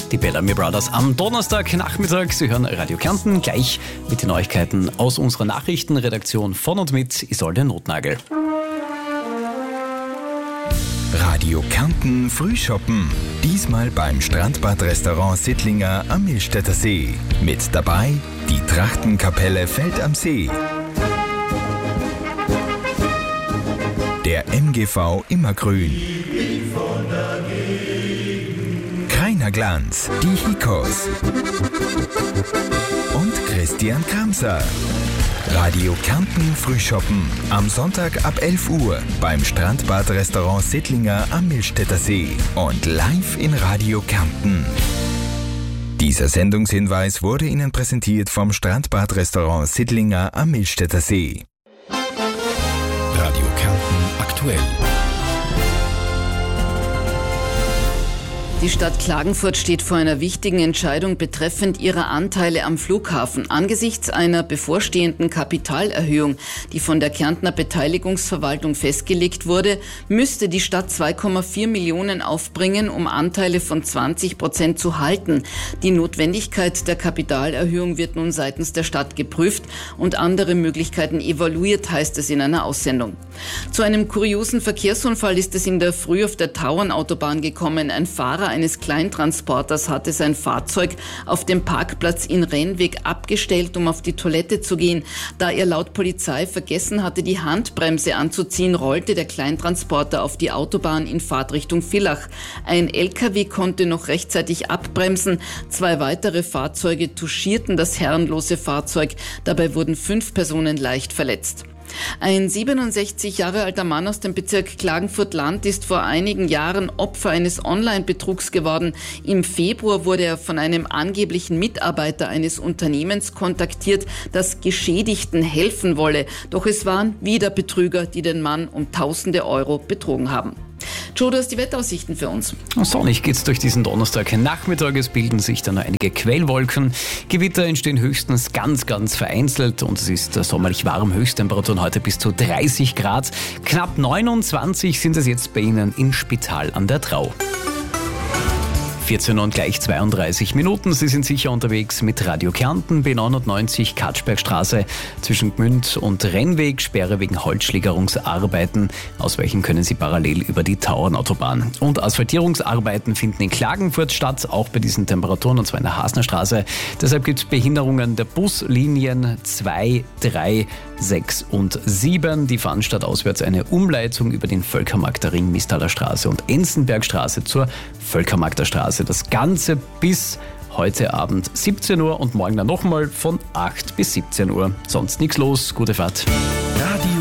Die Bellamy Brothers am Donnerstagnachmittag. Sie hören Radio Kärnten, gleich mit den Neuigkeiten aus unserer Nachrichtenredaktion von und mit Isolde Notnagel. Radio Kärnten Frühschoppen. Diesmal beim Strandbad-Restaurant Sittlinger am Millstätter See. Mit dabei die Trachtenkapelle Feld am See. Der MGV Immergrün. Kreiner Glanz, die Hikos und Christian Kramser. Radio Kärnten Frühschoppen am Sonntag ab 11 Uhr beim Strandbad-Restaurant Sittlinger am Millstätter See und live in Radio Kärnten. Dieser Sendungshinweis wurde Ihnen präsentiert vom Strandbad-Restaurant Sittlinger am Millstätter See. Radio Kärnten aktuell. Die Stadt Klagenfurt steht vor einer wichtigen Entscheidung betreffend ihrer Anteile am Flughafen. Angesichts einer bevorstehenden Kapitalerhöhung, die von der Kärntner Beteiligungsverwaltung festgelegt wurde, müsste die Stadt 2,4 Millionen aufbringen, um Anteile von 20% zu halten. Die Notwendigkeit der Kapitalerhöhung wird nun seitens der Stadt geprüft und andere Möglichkeiten evaluiert, heißt es in einer Aussendung. Zu einem kuriosen Verkehrsunfall ist es in der Früh auf der Tauernautobahn gekommen. Ein Fahrer eines Kleintransporters hatte sein Fahrzeug auf dem Parkplatz in Rennweg abgestellt, um auf die Toilette zu gehen. Da er laut Polizei vergessen hatte, die Handbremse anzuziehen, rollte der Kleintransporter auf die Autobahn in Fahrtrichtung Villach. Ein LKW konnte noch rechtzeitig abbremsen. 2 weitere Fahrzeuge touchierten das herrenlose Fahrzeug. Dabei wurden 5 Personen leicht verletzt. Ein 67 Jahre alter Mann aus dem Bezirk Klagenfurt-Land ist vor einigen Jahren Opfer eines Online-Betrugs geworden. Im Februar wurde er von einem angeblichen Mitarbeiter eines Unternehmens kontaktiert, das Geschädigten helfen wolle. Doch es waren wieder Betrüger, die den Mann um Tausende Euro betrogen haben. Joe, du hast die Wetteraussichten für uns. Sonnig geht's durch diesen Donnerstagnachmittag. Es bilden sich dann noch einige Quellwolken. Gewitter entstehen höchstens ganz vereinzelt und es ist sommerlich warm. Höchsttemperaturen heute bis zu 30 Grad. Knapp 29 sind es jetzt bei Ihnen in Spital an der Trau. 14 und gleich 32 Minuten. Sie sind sicher unterwegs mit Radio Kärnten, B99 Katschbergstraße zwischen Gmünd und Rennweg, Sperre wegen Holzschlägerungsarbeiten. Ausweichen können Sie parallel über die Tauernautobahn. Und Asphaltierungsarbeiten finden in Klagenfurt statt, auch bei diesen Temperaturen, und zwar in der Hasnerstraße. Deshalb gibt es Behinderungen der Buslinien 2, 3, 6 und 7. Die fahren stadtauswärts eine Umleitung über den Völkermarkter Ring, Mistaler Straße und Enzenbergstraße zur Völkermarkter Straße. Das Ganze bis heute Abend 17 Uhr und morgen dann nochmal von 8 bis 17 Uhr. Sonst nichts los. Gute Fahrt.